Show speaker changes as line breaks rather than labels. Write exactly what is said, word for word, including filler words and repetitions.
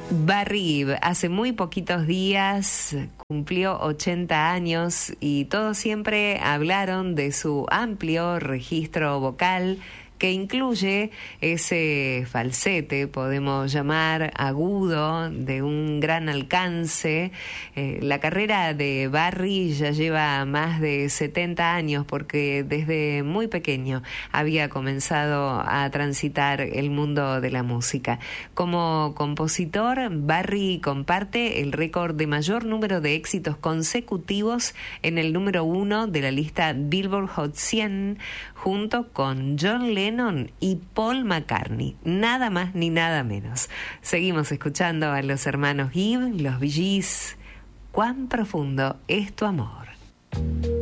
Barry Gibb hace muy poquitos días cumplió ochenta años y todos siempre hablaron de su amplio registro vocal, que incluye ese falsete, podemos llamar agudo, de un gran alcance. Eh, la carrera de Barry ya lleva más de setenta años, porque desde muy pequeño había comenzado a transitar el mundo de la música. Como compositor, Barry comparte el récord de mayor número de éxitos consecutivos en el número uno de la lista Billboard Hot cien, junto con John Lennon y Paul McCartney, nada más ni nada menos. Seguimos escuchando a los hermanos Gibb, los Bee Gees. ¿Cuán profundo es tu amor?